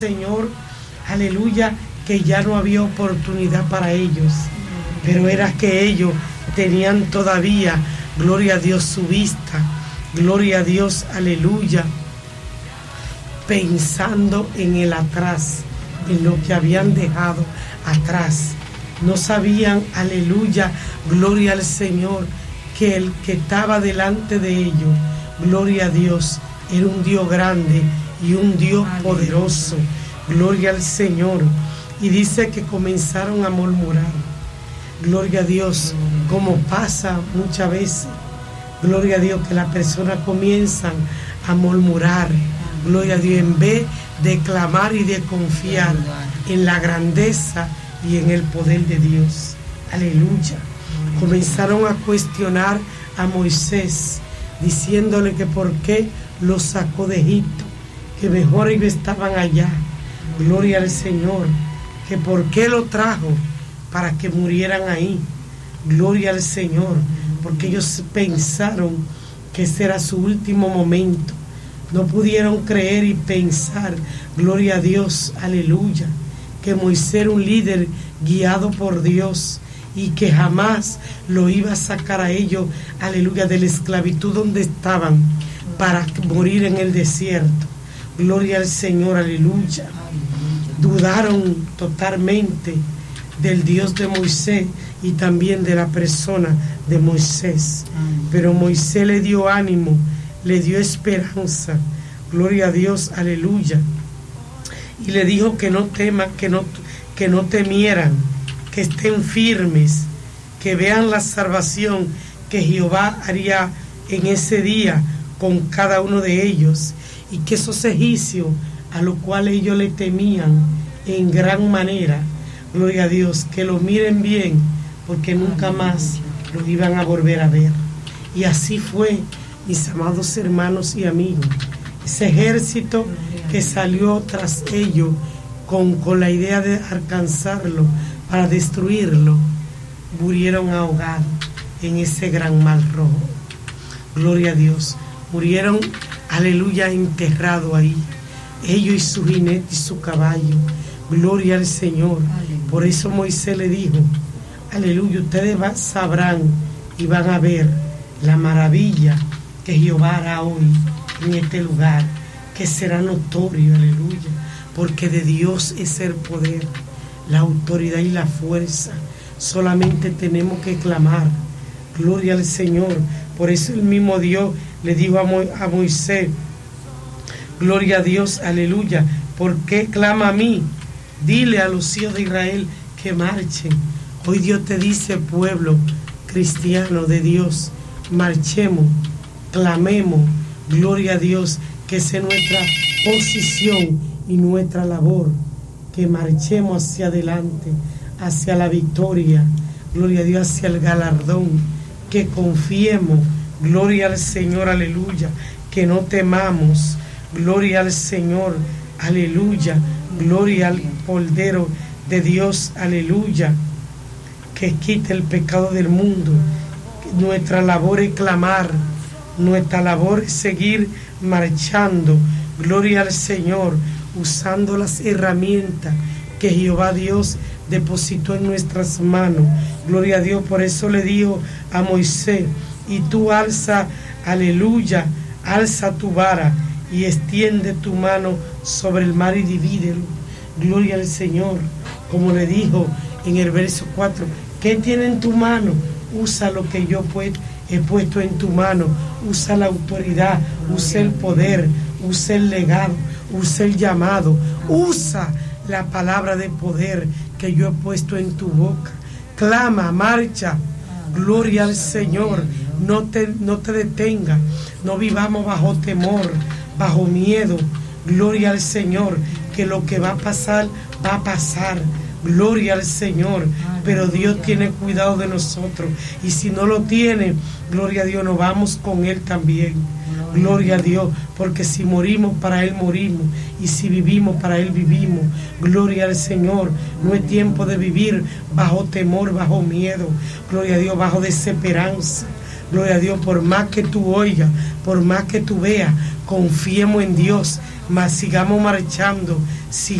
Señor, aleluya, que ya no había oportunidad para ellos, pero era que ellos tenían todavía, gloria a Dios, su vista, gloria a Dios, aleluya, pensando en el atrás, en lo que habían dejado atrás. No sabían, aleluya, gloria al Señor, que el que estaba delante de ellos, gloria a Dios, era un Dios grande y un Dios poderoso, gloria al Señor. Y dice que comenzaron a murmurar, gloria a Dios, como pasa muchas veces, gloria a Dios, que las personas comienzan a murmurar, gloria a Dios, en vez de clamar y de confiar en la grandeza y en el poder de Dios, aleluya. Comenzaron a cuestionar a Moisés, diciéndole que por qué lo sacó de Egipto, que mejor ellos estaban allá, gloria al Señor, que por qué lo trajo para que murieran ahí, gloria al Señor, porque ellos pensaron que ese era su último momento, no pudieron creer y pensar, gloria a Dios, aleluya, que Moisés era un líder guiado por Dios y que jamás lo iba a sacar a ellos, aleluya, de la esclavitud donde estaban para morir en el desierto. Gloria al Señor, aleluya. Dudaron totalmente del Dios de Moisés y también de la persona de Moisés. Pero Moisés le dio ánimo, le dio esperanza. Gloria a Dios, aleluya. Y le dijo que no teman, que no temieran, que estén firmes, que vean la salvación que Jehová haría en ese día con cada uno de ellos, y que esos egipcios a los cuales ellos le temían en gran manera, gloria a Dios, que lo miren bien, porque nunca más lo iban a volver a ver. Y así fue, mis amados hermanos y amigos, ese ejército que salió tras ellos con la idea de alcanzarlo para destruirlo, murieron ahogados en ese gran mar rojo. Gloria a Dios, murieron, aleluya, enterrados ahí, ellos y su jinete y su caballo. Gloria al Señor. Por eso Moisés le dijo, aleluya, ustedes sabrán y van a ver la maravilla que Jehová hará hoy en este lugar, que será notorio, aleluya, porque de Dios es el poder, la autoridad y la fuerza. Solamente tenemos que clamar, gloria al Señor. Por eso el mismo Dios le dijo a Moisés, gloria a Dios, aleluya, ¿por qué clama a mí? Dile a los hijos de Israel que marchen. Hoy Dios te dice, pueblo cristiano de Dios, marchemos, clamemos, gloria a Dios, que esa es nuestra posición y nuestra labor, que marchemos hacia adelante, hacia la victoria, gloria a Dios, hacia el galardón, que confiemos, gloria al Señor, aleluya, que no temamos, gloria al Señor, aleluya, gloria al Cordero de Dios, aleluya, que quite el pecado del mundo. Nuestra labor es clamar, nuestra labor es seguir marchando, gloria al Señor, usando las herramientas que Jehová Dios depositó en nuestras manos, gloria a Dios. Por eso le dijo a Moisés, y tú alza, aleluya, alza tu vara y extiende tu mano sobre el mar y divídelo, gloria al Señor. Como le dijo en el verso 4, ¿qué tiene en tu mano? Usa lo que yo he puesto en tu mano, usa la autoridad, usa el poder, usa el legado, usa el llamado, usa la palabra de poder que yo he puesto en tu boca. Clama, marcha, gloria al Señor. No te detenga, no vivamos bajo temor, bajo miedo. Gloria al Señor, que lo que va a pasar, va a pasar. Gloria al Señor, pero Dios tiene cuidado de nosotros, y si no lo tiene, gloria a Dios, nos vamos con Él también. Gloria a Dios, porque si morimos, para Él morimos, y si vivimos, para Él vivimos. Gloria al Señor. No es tiempo de vivir bajo temor, bajo miedo, gloria a Dios, bajo desesperanza. Gloria a Dios, por más que tú oigas, por más que tú veas, confiemos en Dios, mas sigamos marchando,